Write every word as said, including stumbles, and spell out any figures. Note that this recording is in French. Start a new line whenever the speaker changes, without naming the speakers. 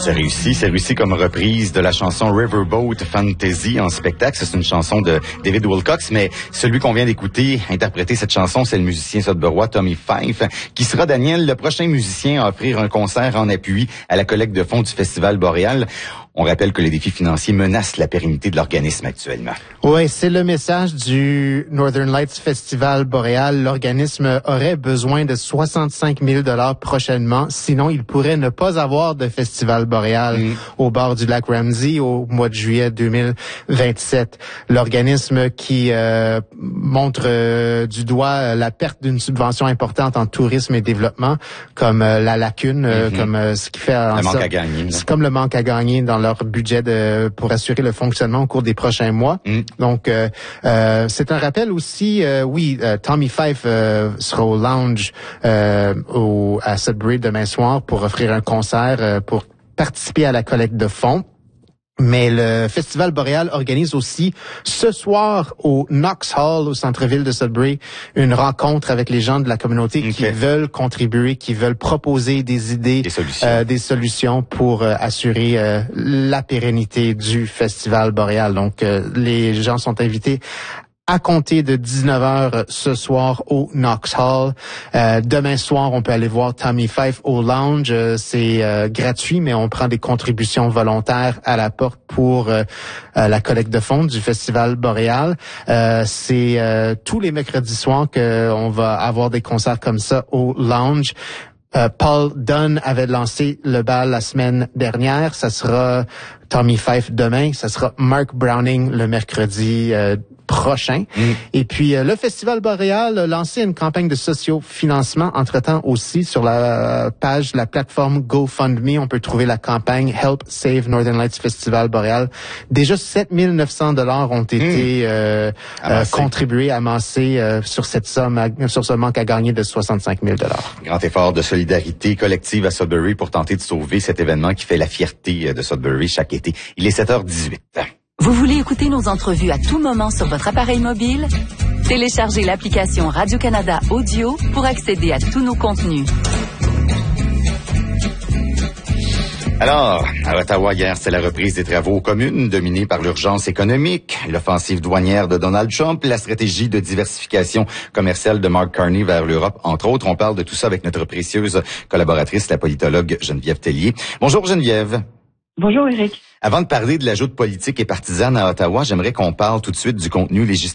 C'est réussi, c'est réussi comme reprise de la chanson Riverboat Fantasy en spectacle. C'est une chanson de David Wilcox, mais celui qu'on vient d'écouter interpréter cette chanson, c'est le musicien sudburois Tommy Fife, qui sera, Daniel, le prochain musicien à offrir un concert en appui à la collecte de fonds du Festival Boréal. On rappelle que les défis financiers menacent la pérennité de l'organisme actuellement.
Oui, c'est le message du Northern Lights Festival Boréal. L'organisme aurait besoin de soixante-cinq mille dollars prochainement, sinon il pourrait ne pas avoir de Festival Boréal mm. au bord du lac Ramsey au mois de juillet deux mille vingt-sept. L'organisme qui euh, montre euh, du doigt la perte d'une subvention importante en tourisme et développement, comme euh, la lacune, euh, mm-hmm. comme euh, ce qui fait en
le
sorte,
manque à gagner.
C'est comme le manque à gagner dans leur budget de, pour assurer le fonctionnement au cours des prochains mois. Mm. Donc, euh, euh, c'est un rappel aussi, euh, oui, euh, Tommy Fife euh, sera au lounge euh, au, à Sudbury demain soir pour offrir un concert, euh, pour participer à la collecte de fonds. Mais le Festival Boréal organise aussi ce soir au Knox Hall, au centre-ville de Sudbury, une rencontre avec les gens de la communauté okay. qui veulent contribuer, qui veulent proposer des idées,
des solutions,
euh, des solutions pour euh, assurer euh, la pérennité du Festival Boréal. Donc, euh, les gens sont invités à compter de dix-neuf heures ce soir au Knox Hall. Euh, demain soir, on peut aller voir Tommy Fife au lounge. Euh, c'est euh, gratuit, mais on prend des contributions volontaires à la porte pour euh, euh, la collecte de fonds du Festival Boréal. Euh, c'est euh, tous les mercredis soirs qu'on va avoir des concerts comme ça au lounge. Euh, Paul Dunn avait lancé le bal la semaine dernière. Ça sera Tommy Fife demain. Ça sera Mark Browning le mercredi euh, prochain. Mm. Et puis, euh, le Festival Boréal a lancé une campagne de socio-financement entre-temps aussi sur la page, la plateforme GoFundMe. On peut trouver la campagne Help Save Northern Lights Festival Boréal. Déjà, sept mille neuf cents dollars ont été mm. euh, euh, contribués, amassés euh, sur cette somme, à, sur ce manque à gagner de soixante-cinq mille dollars.
Grand effort de solidarité collective à Sudbury pour tenter de sauver cet événement qui fait la fierté de Sudbury chaque été. Il est sept heures dix-huit.
Vous voulez écouter nos entrevues à tout moment sur votre appareil mobile? Téléchargez l'application Radio-Canada Audio pour accéder à tous nos contenus.
Alors, à Ottawa, hier, c'est la reprise des travaux aux communes, dominée par l'urgence économique, l'offensive douanière de Donald Trump, la stratégie de diversification commerciale de Mark Carney vers l'Europe, entre autres. On parle de tout ça avec notre précieuse collaboratrice, la politologue Geneviève Tellier. Bonjour Geneviève.
Bonjour Éric.
Avant de parler de l'ajout de politique et partisane à Ottawa, j'aimerais qu'on parle tout de suite du contenu législatif